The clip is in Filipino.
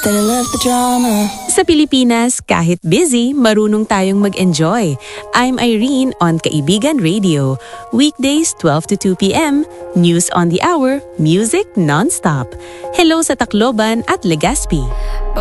that I love the drama. Sa Pilipinas, kahit busy, marunong tayong mag-enjoy. I'm Irene on Kaibigan Radio. Weekdays 12 to 2 p.m, news on the hour, music non-stop. Hello sa Tacloban at Legazpi.